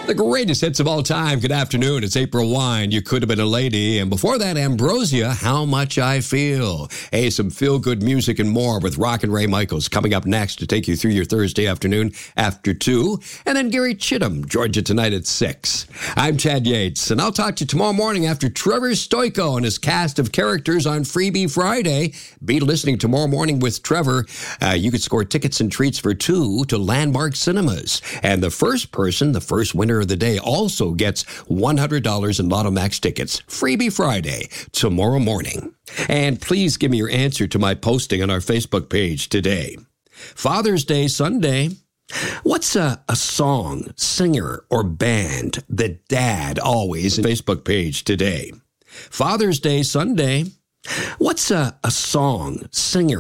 The greatest hits of all time. Good afternoon. It's April Wine. You could have been a lady. And before that, Ambrosia, How Much I Feel. Hey, some feel-good music and more with Rockin' Ray Michaels coming up next to take you through your Thursday afternoon after 2. And then Gary Chittum, Georgia Tonight at 6. I'm Chad Yates, and I'll talk to you tomorrow morning after Trevor Stoiko and his cast of characters on Freebie Friday. Be listening tomorrow morning with Trevor. You could score tickets and treats for 2 to Landmark Cinemas. And the first winner of the day also gets $100 in Lotto Max tickets. Freebie Friday, tomorrow morning. And please give me your answer to my posting on our Facebook page today. Father's Day Sunday. What's a song, singer, or band that Dad always Facebook page today? Father's Day Sunday. What's a song, singer,